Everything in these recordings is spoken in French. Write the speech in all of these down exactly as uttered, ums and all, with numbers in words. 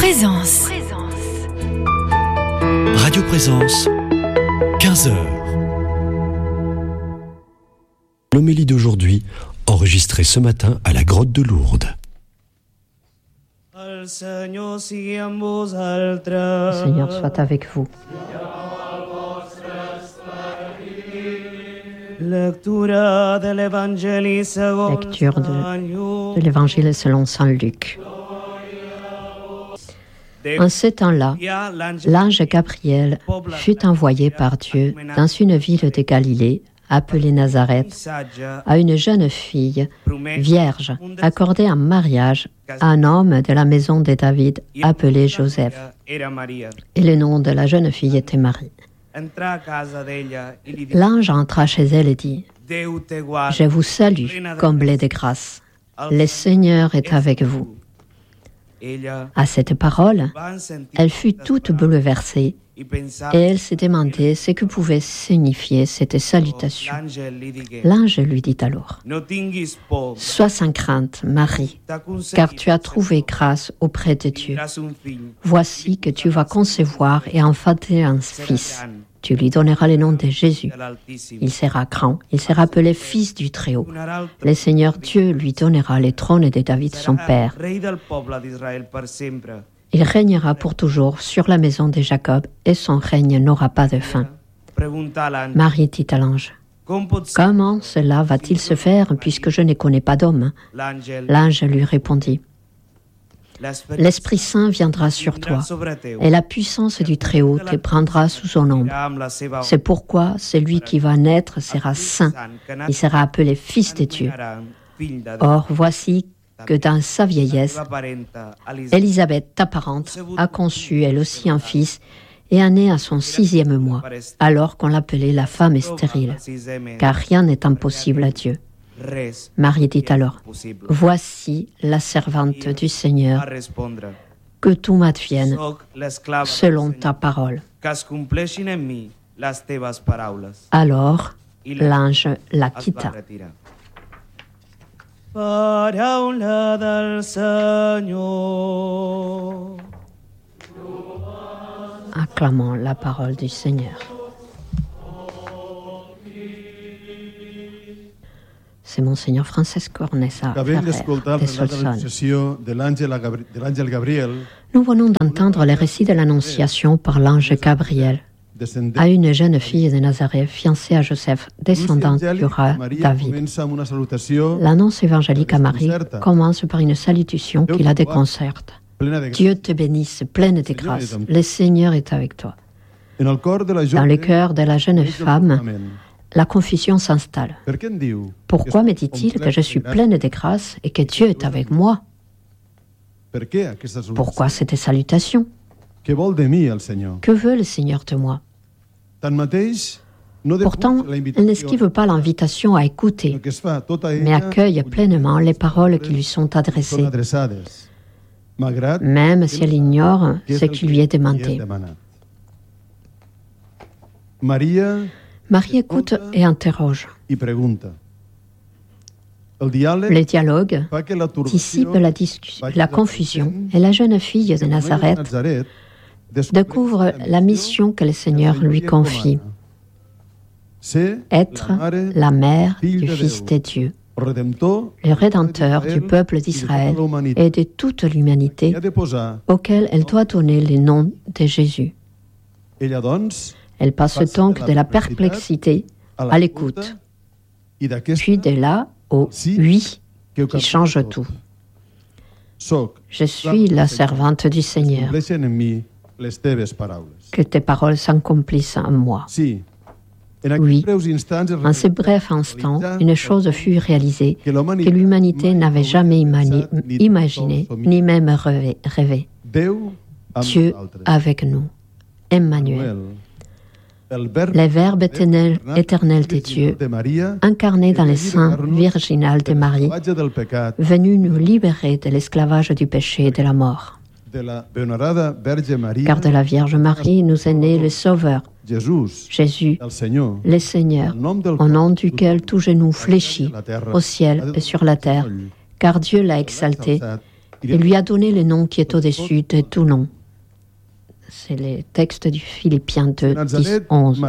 Présence. Radio Présence, quinze heures. L'homélie d'aujourd'hui, enregistrée ce matin à la grotte de Lourdes. Le Seigneur soit avec vous. Lecture de l'Évangile de l'Évangile selon saint Luc. En ce temps-là, l'ange Gabriel fut envoyé par Dieu dans une ville de Galilée, appelée Nazareth, à une jeune fille, vierge, accordée en mariage à un homme de la maison de David, appelé Joseph. Et le nom de la jeune fille était Marie. L'ange entra chez elle et dit : « Je vous salue, comblée de grâce. Le Seigneur est avec vous. » À cette parole, elle fut toute bouleversée et elle se demandait ce que pouvait signifier cette salutation. L'ange lui dit alors : « Sois sans crainte, Marie, car tu as trouvé grâce auprès de Dieu. Voici que tu vas concevoir et enfanter un fils. Tu lui donneras le nom de Jésus. Il sera grand, il sera appelé Fils du Très-Haut. Le Seigneur Dieu lui donnera le trône de David son père. Il régnera pour toujours sur la maison de Jacob et son règne n'aura pas de fin. » Marie dit à l'ange : « Comment cela va-t-il se faire puisque je ne connais pas d'homme ? » L'ange lui répondit : « L'Esprit Saint viendra sur toi, et la puissance du Très-Haut te prendra sous son ombre. C'est pourquoi celui qui va naître sera saint, il sera appelé Fils de Dieu. Or, voici que dans sa vieillesse, Élisabeth, ta parente, a conçu elle aussi un fils, et est née à son sixième mois, alors qu'on l'appelait la femme stérile, car rien n'est impossible à Dieu. Marie dit alors : « Voici la servante du Seigneur, que tout m'advienne selon ta parole. » Alors l'ange la quitta. Acclamons la parole du Seigneur. C'est Monseigneur Francesco Ornesa Ferrer de Solsone. Nous venons d'entendre le récit de l'Annonciation par l'ange Gabriel à une jeune fille de Nazareth, fiancée à Joseph, descendant du roi David. L'annonce évangélique à Marie commence par une salutation qui la déconcerte. « Dieu te bénisse, pleine de grâce, le Seigneur est avec toi. » Dans le cœur de la jeune femme, la confusion s'installe. Pourquoi me dit-il que je suis pleine de grâce et que Dieu est avec moi ? Pourquoi cette salutation ? Que veut le Seigneur de moi ? Pourtant, elle n'esquive pas l'invitation à écouter, mais accueille pleinement les paroles qui lui sont adressées, même si elle ignore ce qui lui est demandé. Marie écoute et interroge. Le dialogue dissipe la, discussion, la confusion et la jeune fille de Nazareth découvre la mission que le Seigneur lui confie. Être la mère du Fils de Dieu, le Rédempteur du peuple d'Israël et de toute l'humanité auquel elle doit donner le nom de Jésus. Elle passe donc de la perplexité à l'écoute, puis de là au « oui » qui change tout. Je suis la servante du Seigneur. Que tes paroles s'accomplissent en moi. Oui, en ce bref instant, une chose fut réalisée que l'humanité n'avait jamais imani- imaginé, ni même rêvé. rêvé. Dieu avec nous, Emmanuel. Le Verbe éternel, éternel de Dieu, incarné dans le sein virginal de Marie, venu nous libérer de l'esclavage du péché et de la mort. Car de la Vierge Marie nous est né le Sauveur, Jésus, le Seigneur, au nom duquel tout genou fléchit, au ciel et sur la terre, car Dieu l'a exalté Il lui a donné le nom qui est au-dessus de tout nom. C'est les textes du Philippiens deux, dix, onze.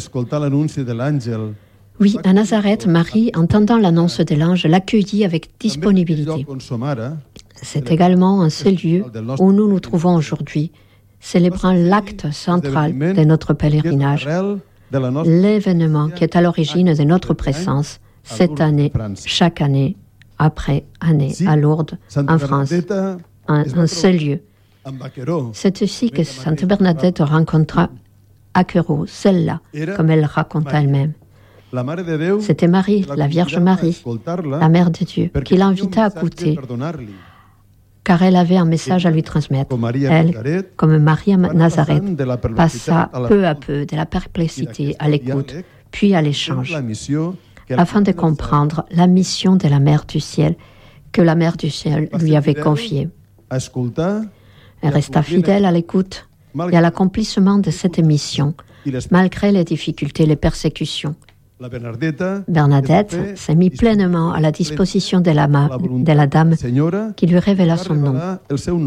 Oui, à Nazareth, Marie, entendant l'annonce de l'ange, l'accueillit avec disponibilité. C'est également en ce lieu où nous nous trouvons aujourd'hui, célébrant l'acte central de notre pèlerinage, l'événement qui est à l'origine de notre présence cette année, chaque année, après année, à Lourdes, en France, en un seul lieu. C'est ici que Sainte Bernadette rencontra Aquero, celle-là, comme elle raconte elle-même. C'était Marie, la Vierge Marie, la Mère de Dieu, qui l'invita à goûter, car elle avait un message à lui transmettre. Elle, comme Marie à Nazareth, passa peu à peu de la perplexité à l'écoute, puis à l'échange, afin de comprendre la mission de la Mère du Ciel que la Mère du Ciel lui avait confiée. Elle resta fidèle à l'écoute et à l'accomplissement de cette mission, malgré les difficultés et les persécutions. Bernadette s'est mise pleinement à la disposition de la, ma- de la dame qui lui révéla son nom.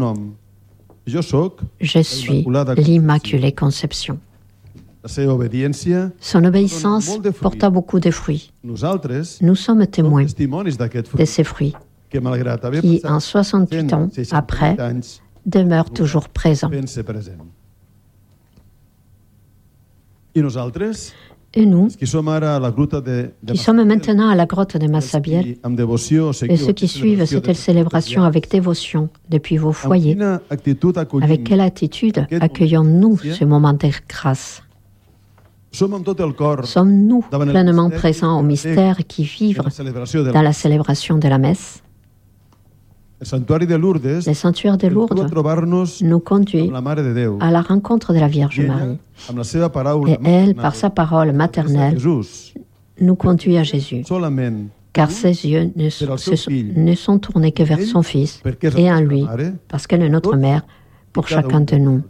Je suis l'Immaculée Conception. Son obéissance porta beaucoup de fruits. Nous sommes témoins de ces fruits qui, en soixante-huit ans après, demeurent toujours présents. Et nous, qui sommes maintenant à la grotte de Massabielle, et ceux qui suivent cette célébration avec dévotion depuis vos foyers, avec quelle attitude accueillons-nous ce moment de grâce? Sommes-nous pleinement présents au mystère qui vivent dans la célébration de la messe? Le sanctuaire de Lourdes nous conduit à la rencontre de la Vierge Marie. Et elle, par sa parole maternelle, nous conduit à Jésus. Car ses yeux ne, se, ne sont tournés que vers son Fils et en lui, parce qu'elle est notre mère pour chacun de nous.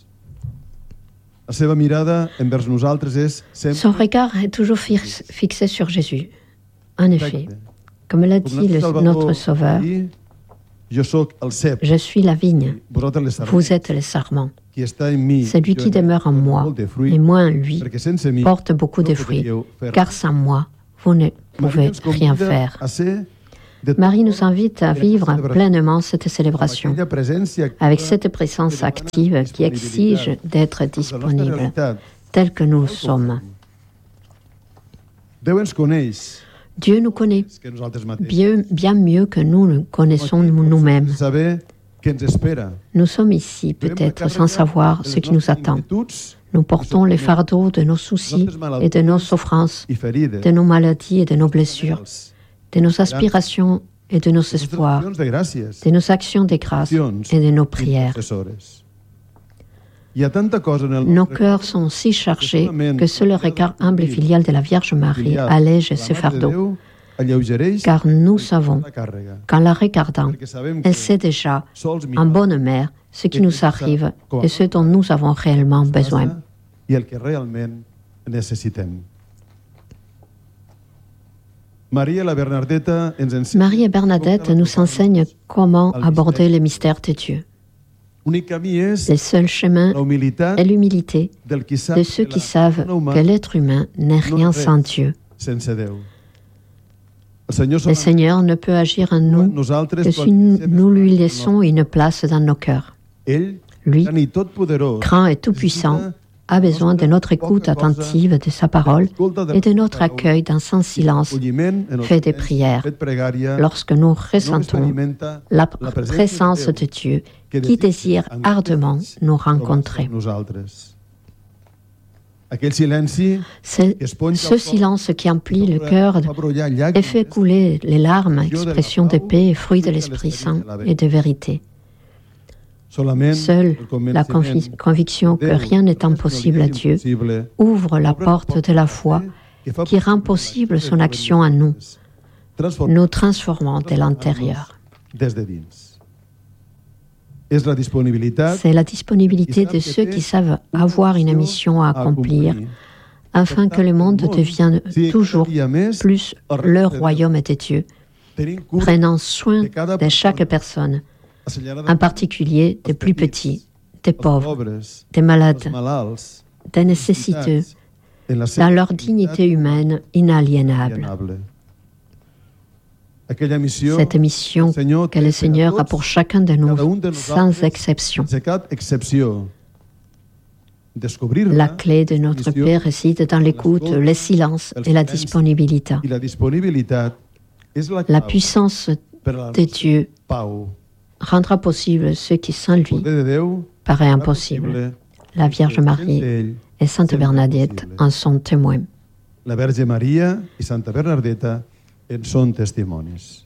Son regard est toujours fixé sur Jésus. En effet, comme l'a dit le, notre Sauveur, je suis la vigne, vous êtes les sarments. Celui qui demeure en moi, et moi en lui, porte beaucoup de fruits, car sans moi, vous ne pouvez rien faire. Marie nous invite à vivre pleinement cette célébration, avec cette présence active qui exige d'être disponible, tel que nous sommes. Dieu nous connaît bien, bien mieux que nous le connaissons nous-mêmes. Nous sommes ici peut-être sans savoir ce qui nous attend. Nous portons les fardeaux de nos soucis et de nos souffrances, de nos maladies et de nos blessures, de nos aspirations et de nos espoirs, de nos actions de grâce et de nos prières. Nos cœurs sont si chargés que seul le regard humble et filial de la Vierge Marie allège ce fardeau, car nous savons qu'en la regardant, elle sait déjà, en bonne mère, ce qui nous arrive et ce dont nous avons réellement besoin. Marie et Bernadette nous enseignent comment aborder les mystères de Dieu. Le seul chemin est l'humilité de ceux qui savent que l'être humain n'est rien sans Dieu. Le Seigneur ne peut agir en nous que si nous lui laissons une place dans nos cœurs. Lui, grand et tout-puissant, a besoin de notre écoute attentive de sa parole et de notre accueil dans son silence fait de prières, lorsque nous ressentons la présence de Dieu qui désire ardemment nous rencontrer. C'est ce silence qui emplit le cœur et fait couler les larmes, expression de paix et fruit de l'Esprit Saint et de vérité. Seule la convi- conviction que rien n'est impossible à Dieu ouvre la porte de la foi qui rend possible son action en nous, nous transformant de l'intérieur. C'est la disponibilité de ceux qui savent avoir une mission à accomplir, afin que le monde devienne toujours plus le royaume de Dieu, prenant soin de chaque personne, en particulier des plus petits, des pauvres, des malades, des nécessiteux, dans leur dignité humaine inaliénable. Cette mission que le Seigneur a pour chacun de nous, sans exception. La clé de notre paix réside dans l'écoute, le silence et la disponibilité. La puissance de Dieu rendra possible ce qui sans lui paraît impossible. La Vierge Marie et Sainte Bernadette en sont témoins. La Verge Maria i Santa Bernadetta en són testimonis.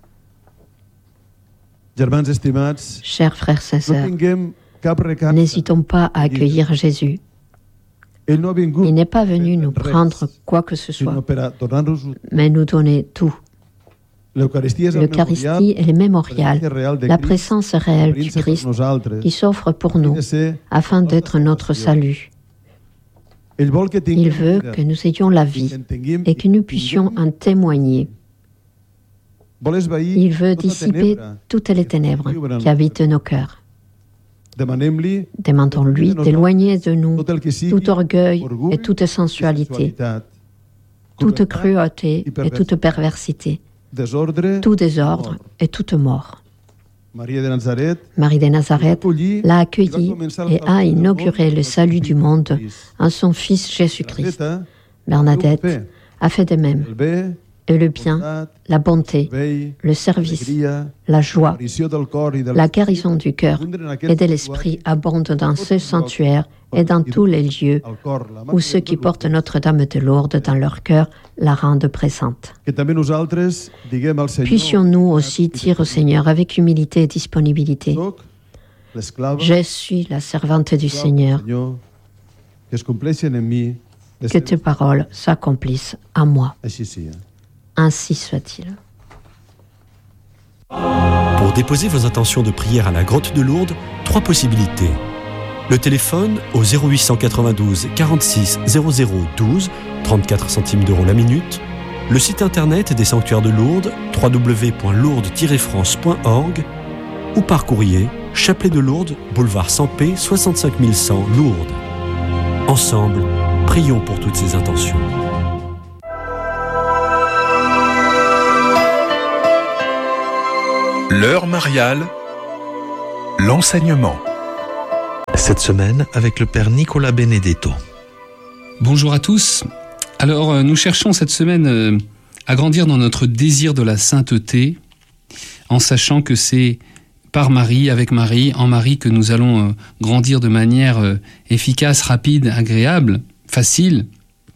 Germans estimats, chers frères et sœurs, no tinguem cap recança. N'hésitons pas à accueillir Jésus. Il no Il n'est pas venu nous prendre quoi que ce soit, mais nous donner tout. L'Eucharistie est le mémorial, la présence réelle du Christ qui s'offre pour nous afin d'être notre salut. Il veut que nous ayons la vie et que nous puissions en témoigner. Il veut dissiper toutes les ténèbres qui habitent nos cœurs. Demandons-lui d'éloigner de nous tout orgueil et toute sensualité, toute cruauté et toute perversité, tout désordre et toute mort. Marie de Nazareth l'a accueilli et a inauguré le salut du monde en son Fils Jésus-Christ. Bernadette a fait de même. Et le bien, la bonté, le service, la joie, la guérison du cœur et de l'esprit abondent dans ce sanctuaire et dans tous les lieux où ceux qui portent Notre-Dame de Lourdes dans leur cœur la rendent présente. Puissions-nous aussi dire au Seigneur avec humilité et disponibilité: Je suis la servante du Seigneur, que tes paroles s'accomplissent à moi. Ainsi soit-il. Pour déposer vos intentions de prière à la grotte de Lourdes, trois possibilités. Le téléphone au zéro huit cent quatre-vingt-douze quarante-six zéro zéro douze, trente-quatre centimes d'euros la minute. Le site internet des sanctuaires de Lourdes, w w w point lourdes tiret france point org, ou par courrier, Chapelet de Lourdes, boulevard Sampé, soixante-cinq mille cent Lourdes. Ensemble, prions pour toutes ces intentions. L'heure mariale, l'enseignement. Cette semaine avec le Père Nicolas Benedetto. Bonjour à tous. Alors, nous cherchons cette semaine à grandir dans notre désir de la sainteté, en sachant que c'est par Marie, avec Marie, en Marie, que nous allons grandir de manière efficace, rapide, agréable, facile,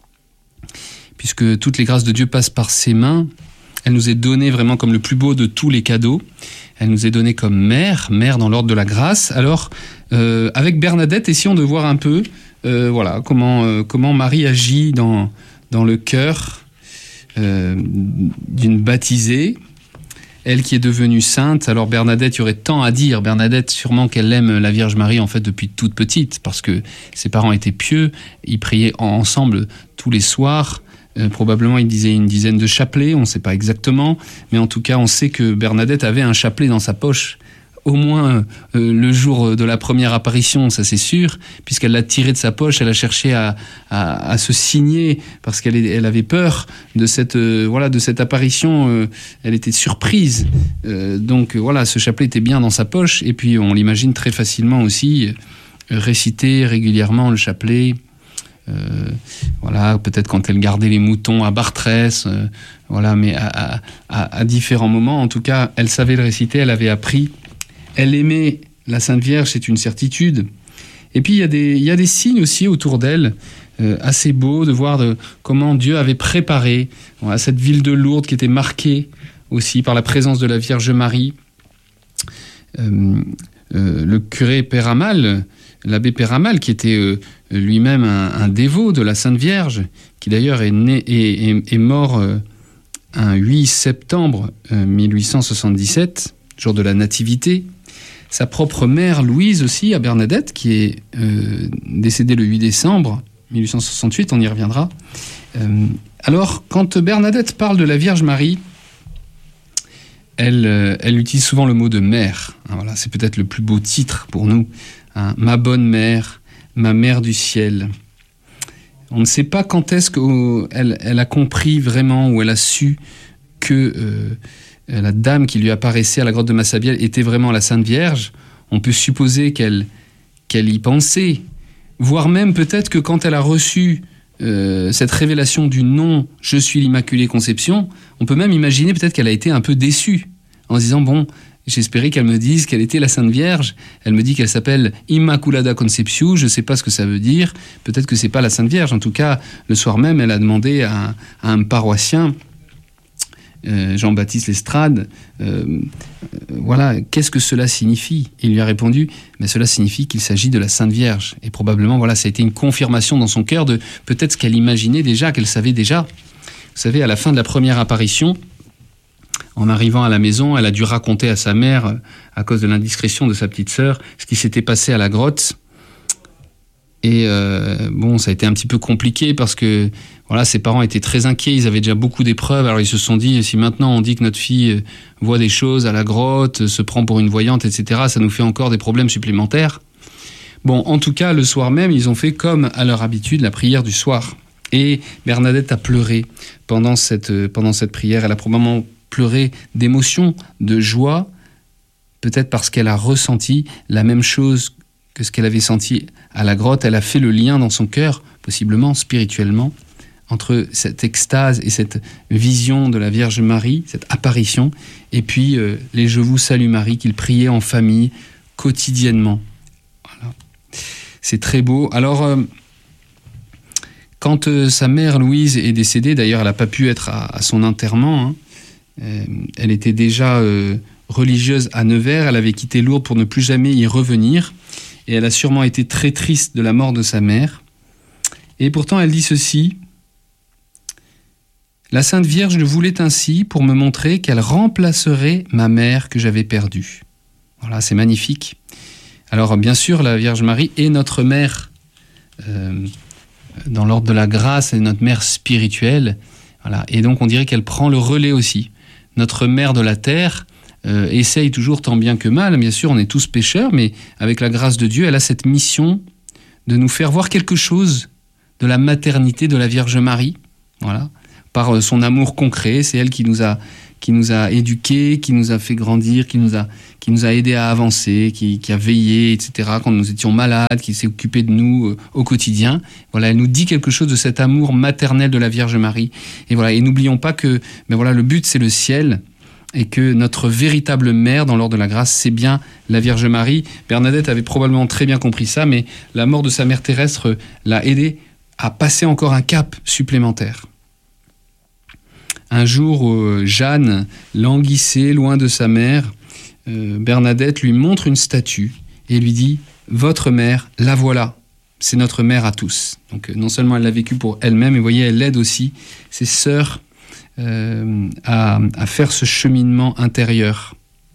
puisque toutes les grâces de Dieu passent par ses mains. Elle nous est donnée vraiment comme le plus beau de tous les cadeaux. Elle nous est donnée comme mère, mère dans l'ordre de la grâce. Alors, euh, avec Bernadette, essayons de voir un peu euh, voilà, comment, euh, comment Marie agit dans, dans le cœur euh, d'une baptisée. Elle qui est devenue sainte. Alors Bernadette, il y aurait tant à dire. Bernadette, sûrement qu'elle aime la Vierge Marie en fait depuis toute petite, parce que ses parents étaient pieux. Ils priaient ensemble tous les soirs. Euh, probablement il disait une dizaine de chapelets, on ne sait pas exactement, mais en tout cas on sait que Bernadette avait un chapelet dans sa poche, au moins euh, le jour de la première apparition, ça c'est sûr, puisqu'elle l'a tiré de sa poche, elle a cherché à, à, à se signer, parce qu'elle elle avait peur de cette, euh, voilà, de cette apparition, euh, elle était surprise, euh, donc euh, voilà, ce chapelet était bien dans sa poche, et puis on l'imagine très facilement aussi euh, réciter régulièrement le chapelet. Euh, voilà, peut-être quand elle gardait les moutons à Bartrès, euh, voilà, mais à, à, à différents moments, en tout cas, elle savait le réciter, elle avait appris, elle aimait la Sainte Vierge, c'est une certitude. Et puis il y a des, il y a des signes aussi autour d'elle, euh, assez beaux de voir de, comment Dieu avait préparé voilà, cette ville de Lourdes qui était marquée aussi par la présence de la Vierge Marie. Euh, euh, le curé Péramal, l'abbé Péramal, qui était euh, lui-même un, un dévot de la Sainte Vierge, qui d'ailleurs est, né, est, est, est mort euh, un huit septembre euh, mille huit cent soixante-dix-sept, jour de la Nativité. Sa propre mère Louise aussi, à Bernadette, qui est euh, décédée le huit décembre mille huit cent soixante-huit, on y reviendra. Euh, alors, quand Bernadette parle de la Vierge Marie, elle, euh, elle utilise souvent le mot de mère. Hein, voilà, c'est peut-être le plus beau titre pour nous. Hein, ma bonne mère, ma mère du ciel. On ne sait pas quand est-ce qu'elle elle a compris vraiment, ou elle a su que euh, la dame qui lui apparaissait à la grotte de Massabielle était vraiment la Sainte Vierge. On peut supposer qu'elle, qu'elle y pensait, voire même peut-être que quand elle a reçu euh, cette révélation du nom « Je suis l'Immaculée Conception », on peut même imaginer peut-être qu'elle a été un peu déçue, en se disant « Bon, j'espérais qu'elle me dise qu'elle était la Sainte Vierge. Elle me dit qu'elle s'appelle Immaculada Conception. Je ne sais pas ce que ça veut dire. Peut-être que c'est pas la Sainte Vierge. En tout cas, le soir même, elle a demandé à un, à un paroissien, euh, Jean-Baptiste Lestrade, euh, euh, voilà, qu'est-ce que cela signifie ? Et il lui a répondu, mais cela signifie qu'il s'agit de la Sainte Vierge. Et probablement, voilà, ça a été une confirmation dans son cœur de peut-être ce qu'elle imaginait déjà, qu'elle savait déjà. Vous savez, à la fin de la première apparition, en arrivant à la maison, elle a dû raconter à sa mère, à cause de l'indiscrétion de sa petite sœur, ce qui s'était passé à la grotte. Et euh, bon, ça a été un petit peu compliqué parce que voilà, ses parents étaient très inquiets, ils avaient déjà beaucoup d'épreuves. Alors ils se sont dit, si maintenant on dit que notre fille voit des choses à la grotte, se prend pour une voyante, et cetera, ça nous fait encore des problèmes supplémentaires. Bon, en tout cas, le soir même, ils ont fait comme à leur habitude, la prière du soir. Et Bernadette a pleuré pendant cette, pendant cette prière. Elle a probablement pleurer d'émotion, de joie, peut-être parce qu'elle a ressenti la même chose que ce qu'elle avait senti à la grotte. Elle a fait le lien dans son cœur, possiblement spirituellement, entre cette extase et cette vision de la Vierge Marie, cette apparition, et puis euh, les « Je vous salue Marie » qu'il priait en famille quotidiennement. Voilà. C'est très beau. Alors, euh, quand euh, sa mère Louise est décédée, d'ailleurs elle n'a pas pu être à, à son enterrement, hein, Euh, elle était déjà euh, religieuse à Nevers, elle avait quitté Lourdes pour ne plus jamais y revenir, et elle a sûrement été très triste de la mort de sa mère. Et pourtant elle dit ceci: « La Sainte Vierge le voulait ainsi pour me montrer qu'elle remplacerait ma mère que j'avais perdue. » Voilà, c'est magnifique. Alors bien sûr, la Vierge Marie est notre mère euh, dans l'ordre de la grâce, elle est notre mère spirituelle. Voilà. Et donc on dirait qu'elle prend le relais aussi. Notre mère de la terre euh, essaye toujours tant bien que mal, bien sûr on est tous pécheurs, mais avec la grâce de Dieu, elle a cette mission de nous faire voir quelque chose de la maternité de la Vierge Marie, voilà, par euh, son amour concret. C'est elle qui nous a, qui nous a éduqués, qui nous a fait grandir, qui nous a, qui nous a aidés à avancer, qui, qui a veillé, et cetera, quand nous étions malades, qui s'est occupée de nous euh, au quotidien. Voilà, elle nous dit quelque chose de cet amour maternel de la Vierge Marie. Et voilà, et n'oublions pas que ben voilà, le but, c'est le ciel, et que notre véritable mère, dans l'ordre de la grâce, c'est bien la Vierge Marie. Bernadette avait probablement très bien compris ça, mais la mort de sa mère terrestre l'a aidée à passer encore un cap supplémentaire. Un jour, euh, Jeanne languissait loin de sa mère. Euh, Bernadette lui montre une statue et lui dit « Votre mère, la voilà, c'est notre mère à tous. » Donc euh, non seulement elle l'a vécu pour elle-même, mais vous voyez, elle aide aussi ses sœurs euh, à, à faire ce cheminement intérieur.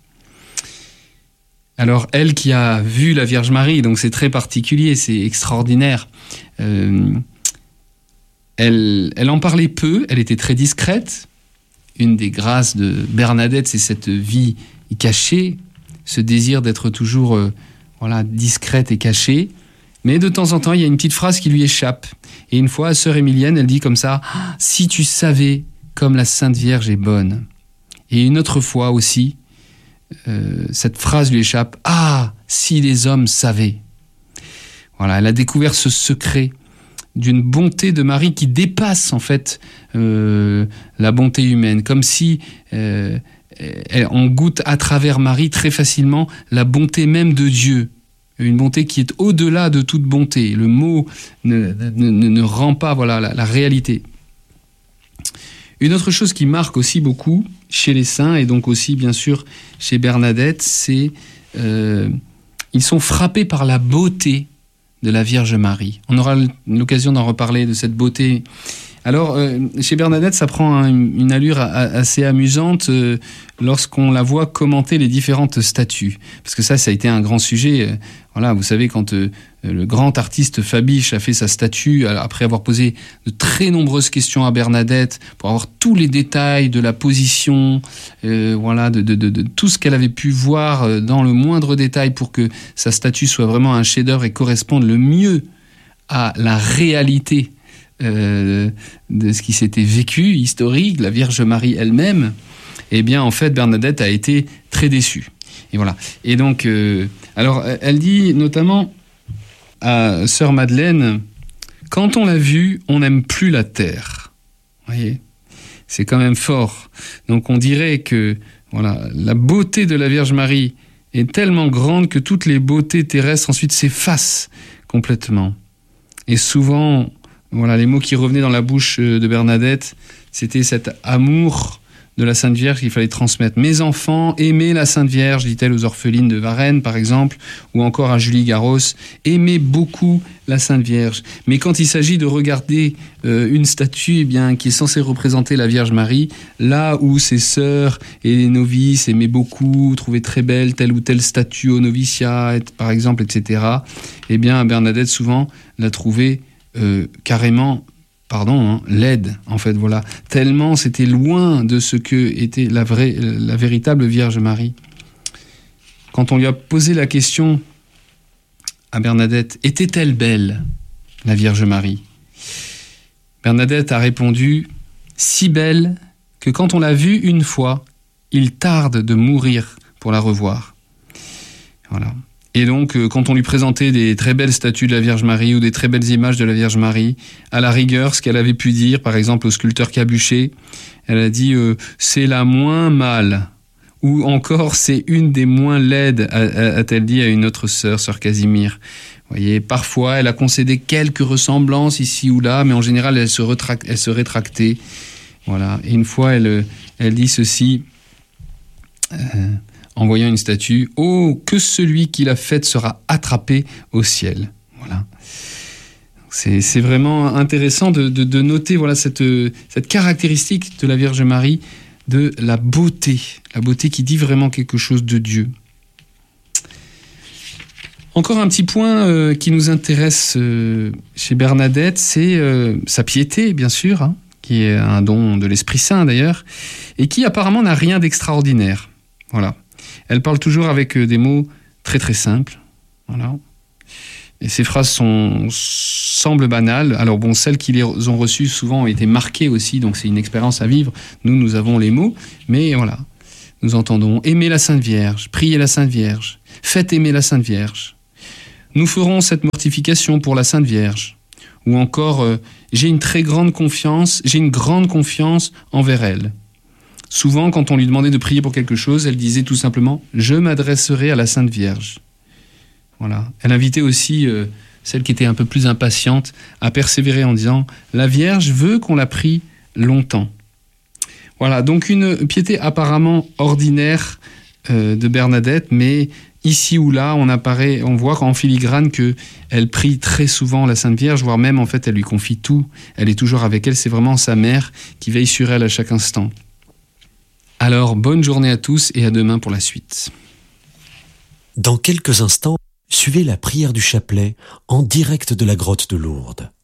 Alors elle qui a vu la Vierge Marie, donc c'est très particulier, c'est extraordinaire. Euh, Elle, elle en parlait peu, elle était très discrète. Une des grâces de Bernadette, c'est cette vie cachée, ce désir d'être toujours euh, voilà, discrète et cachée. Mais de temps en temps, il y a une petite phrase qui lui échappe. Et une fois, sœur Émilienne, elle dit comme ça « Si tu savais comme la Sainte Vierge est bonne ». Et une autre fois aussi, euh, cette phrase lui échappe « Ah, si les hommes savaient ». Voilà, elle a découvert ce secret d'une bonté de Marie qui dépasse en fait euh, la bonté humaine, comme si euh, elle, on goûte à travers Marie très facilement la bonté même de Dieu, une bonté qui est au-delà de toute bonté. Le mot ne, ne, ne rend pas voilà, la, la réalité. Une autre chose qui marque aussi beaucoup chez les saints, et donc aussi bien sûr chez Bernadette, c'est euh, ils sont frappés par la beauté de la Vierge Marie. On aura l'occasion d'en reparler, de cette beauté Alors, euh, chez Bernadette, ça prend un, une allure a, assez amusante euh, lorsqu'on la voit commenter les différentes statues. Parce que ça, ça a été un grand sujet. Euh, voilà, vous savez, quand euh, le grand artiste Fabiche a fait sa statue, après avoir posé de très nombreuses questions à Bernadette, pour avoir tous les détails de la position, euh, voilà, de, de, de, de tout ce qu'elle avait pu voir dans le moindre détail pour que sa statue soit vraiment un chef-d'œuvre et corresponde le mieux à la réalité Euh, de ce qui s'était vécu, historique, la Vierge Marie elle-même, eh bien, en fait, Bernadette a été très déçue. Et voilà. Et donc, euh, alors, elle dit notamment à Sœur Madeleine, quand on l'a vue, on n'aime plus la terre. Vous voyez ? C'est quand même fort. Donc, on dirait que, voilà, la beauté de la Vierge Marie est tellement grande que toutes les beautés terrestres ensuite s'effacent complètement. Et souvent, voilà, les mots qui revenaient dans la bouche de Bernadette, c'était cet amour de la Sainte Vierge qu'il fallait transmettre. Mes enfants, aimez la Sainte Vierge, dit-elle aux orphelines de Varennes, par exemple, ou encore à Julie Garros, aimez beaucoup la Sainte Vierge. Mais quand il s'agit de regarder euh, une statue eh bien, qui est censée représenter la Vierge Marie, là où ses sœurs et les novices aimaient beaucoup, trouvaient très belle telle ou telle statue au noviciat, par exemple, et cetera, eh bien, Bernadette, souvent, l'a trouvée Euh, carrément, pardon, hein, laide, en fait, voilà. Tellement c'était loin de ce que était la vraie, la véritable Vierge Marie. Quand on lui a posé la question à Bernadette, était-elle belle, la Vierge Marie ? Bernadette a répondu, si belle que quand on l'a vue une fois, il tarde de mourir pour la revoir. Voilà. Et donc, euh, quand on lui présentait des très belles statues de la Vierge Marie ou des très belles images de la Vierge Marie, à la rigueur, ce qu'elle avait pu dire, par exemple, au sculpteur Cabuchet, elle a dit euh, « c'est la moins mâle » ou encore « c'est une des moins laides », a-t-elle dit à une autre sœur, sœur Casimir. Vous voyez, parfois, elle a concédé quelques ressemblances ici ou là, mais en général, elle se, retrac- elle se rétractait. Voilà. Et une fois, elle, elle dit ceci... Euh, en voyant une statue, « Oh, que celui qui l'a faite sera attrapé au ciel. » Voilà. C'est, c'est vraiment intéressant de, de, de noter voilà, cette, cette caractéristique de la Vierge Marie, de la beauté, la beauté qui dit vraiment quelque chose de Dieu. Encore un petit point euh, qui nous intéresse euh, chez Bernadette, c'est euh, sa piété, bien sûr, hein, qui est un don de l'Esprit Saint d'ailleurs, et qui apparemment n'a rien d'extraordinaire. Voilà. Elle parle toujours avec des mots très très simples. Voilà. Et ces phrases sont, semblent banales. Alors bon, celles qui les ont reçues souvent ont été marquées aussi, donc c'est une expérience à vivre. Nous, nous avons les mots, mais voilà. Nous entendons « Aimez la Sainte Vierge, priez la Sainte Vierge, faites aimer la Sainte Vierge. Nous ferons cette mortification pour la Sainte Vierge. » Ou encore euh, « J'ai une très grande confiance, j'ai une grande confiance envers elle. » Souvent, quand on lui demandait de prier pour quelque chose, elle disait tout simplement « Je m'adresserai à la Sainte Vierge ». Voilà. Elle invitait aussi euh, celle qui était un peu plus impatiente à persévérer en disant « La Vierge veut qu'on la prie longtemps ». Voilà, donc une piété apparemment ordinaire euh, de Bernadette, mais ici ou là, on apparaît, on voit en filigrane qu'elle prie très souvent la Sainte Vierge, voire même en fait elle lui confie tout. Elle est toujours avec elle, c'est vraiment sa mère qui veille sur elle à chaque instant. Alors, bonne journée à tous et à demain pour la suite. Dans quelques instants, suivez la prière du chapelet en direct de la grotte de Lourdes.